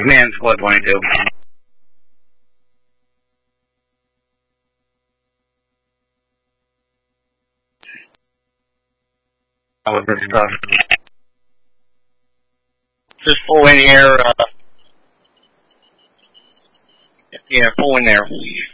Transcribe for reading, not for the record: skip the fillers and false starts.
Command Squad 22. That was good stuff. Just pull in here, yeah, pull in there.